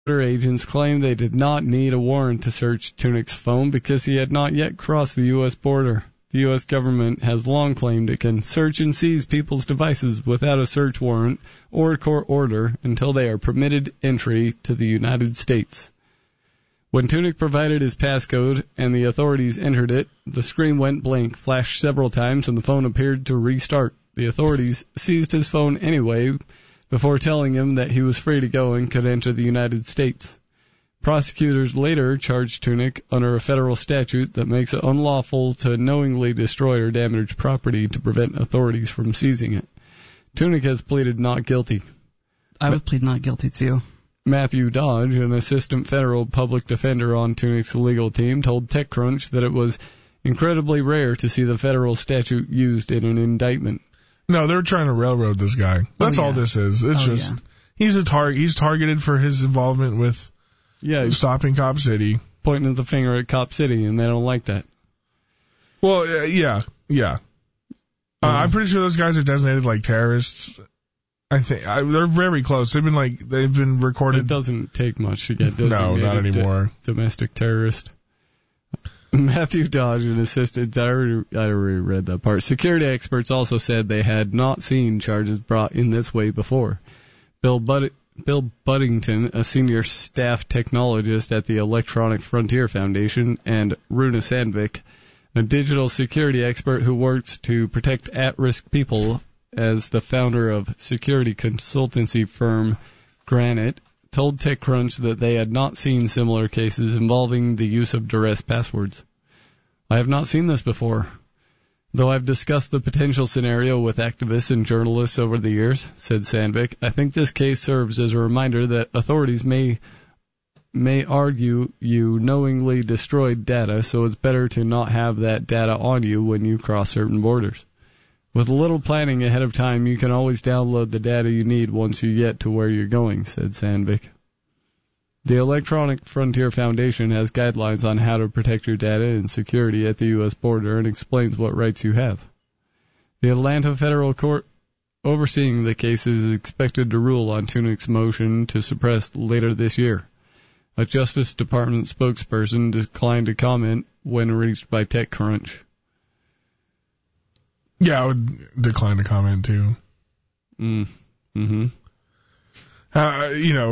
Agents claimed they did not need a warrant to search Tunik's phone because he had not yet crossed the U.S. border. The U.S. government has long claimed it can search and seize people's devices without a search warrant or court order until they are permitted entry to the United States. When Tunik provided his passcode and the authorities entered it, the screen went blank, flashed several times, and the phone appeared to restart. The authorities seized his phone anyway, before telling him that he was free to go and could enter the United States. Prosecutors later charged Tunik under a federal statute that makes it unlawful to knowingly destroy or damage property to prevent authorities from seizing it. Tunik has pleaded not guilty. I would plead not guilty too. Matthew Dodge, an assistant federal public defender on Tunik's legal team, told TechCrunch that it was incredibly rare to see the federal statute used in an indictment. No, they're trying to railroad this guy. That's all this is. It's he's targeted for his involvement with stopping Cop City. Pointing the finger at Cop City, and they don't like that. Well, yeah. I'm pretty sure those guys are designated like terrorists. I think they're very close. They've been recorded. It doesn't take much to get designated. No, not anymore. Domestic terrorist. Matthew Dodge, an assistant, I already read that part. Security experts also said they had not seen charges brought in this way before. Bill Buddington, a senior staff technologist at the Electronic Frontier Foundation, and Runa Sandvik, a digital security expert who works to protect at-risk people as the founder of security consultancy firm Granite, told TechCrunch that they had not seen similar cases involving the use of duress passwords. I have not seen this before. Though I've discussed the potential scenario with activists and journalists over the years, said Sandvik, I think this case serves as a reminder that authorities may argue you knowingly destroyed data, so it's better to not have that data on you when you cross certain borders. With a little planning ahead of time, you can always download the data you need once you get to where you're going, said Sandvik. The Electronic Frontier Foundation has guidelines on how to protect your data and security at the U.S. border and explains what rights you have. The Atlanta Federal Court overseeing the case is expected to rule on Tunik's motion to suppress later this year. A Justice Department spokesperson declined to comment when reached by TechCrunch. Yeah, I would decline to comment too. Mm-hmm. How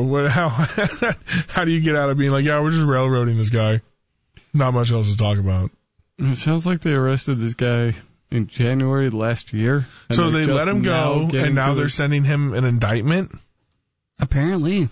do you get out of being like, yeah, we're just railroading this guy? Not much else to talk about. It sounds like they arrested this guy in January last year. So they let him go, and now they're sending him an indictment? Apparently.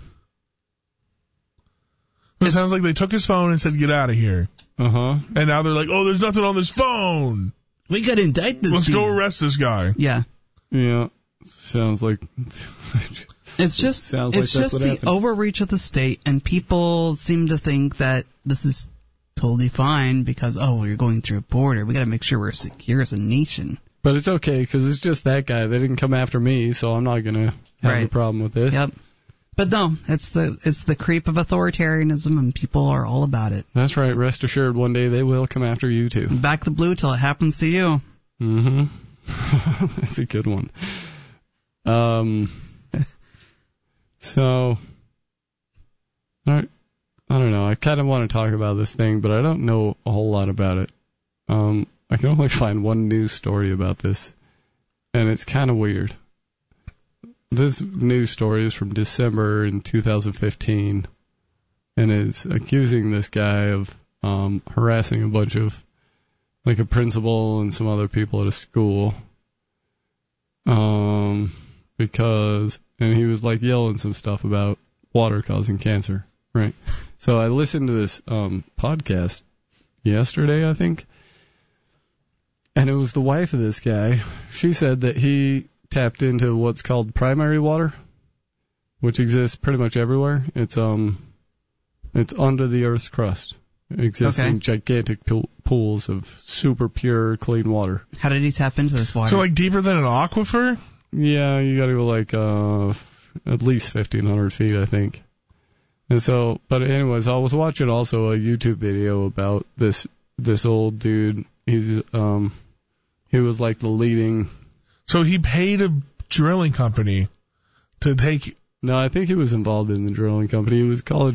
It sounds like they took his phone and said, get out of here. Uh-huh. And now they're like, oh, there's nothing on this phone. We got to indict this Let's go arrest this guy. Yeah. Yeah. Sounds like... It's just the overreach of the state, and people seem to think that this is totally fine because, you're going through a border. We got to make sure we're secure as a nation. But it's okay because it's just that guy. They didn't come after me, so I'm not going to have a problem with this. Yep. But no, it's the creep of authoritarianism, and people are all about it. That's right. Rest assured, one day they will come after you too. Back the blue till it happens to you. Mm-hmm. That's a good one. So, I don't know. I kind of want to talk about this thing, but I don't know a whole lot about it. I can only find one news story about this, and it's kind of weird. This news story is from December in 2015, and it's accusing this guy of harassing a bunch of, like a principal and some other people at a school, because, and he was like yelling some stuff about water causing cancer, right? So I listened to this podcast yesterday, I think, and it was the wife of this guy. She said that he tapped into what's called primary water, which exists pretty much everywhere. It's under the Earth's crust. It exists in gigantic pools of super pure, clean water. How did he tap into this water? So, like, deeper than an aquifer? Yeah, you gotta go, like, at least 1,500 feet, I think. And so, but anyways, I was watching also a YouTube video about this old dude. He was like the leading... So he paid a drilling company to take... No, I think he was involved in the drilling company. He was a college